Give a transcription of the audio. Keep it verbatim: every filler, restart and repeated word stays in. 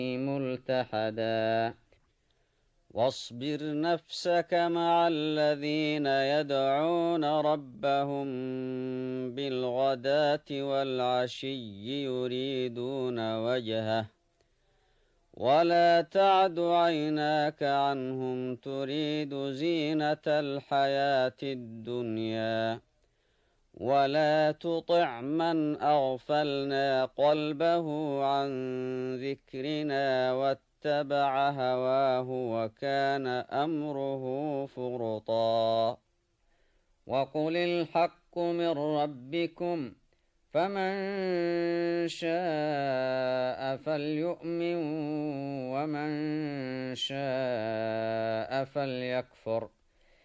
ملتحدا واصبر نفسك مع الذين يدعون ربهم بالغداة والعشي يريدون وجهه ولا تعد عيناك عنهم تريد زينة الحياة الدنيا ولا تطع من أغفلنا قلبه عن ذكرنا واتبع هواه وكان أمره فرطا وقل الحق من ربكم فمن شاء فليؤمن ومن شاء فليكفر